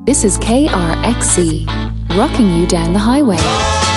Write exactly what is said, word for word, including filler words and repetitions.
This is K R X C, rocking you down the highway.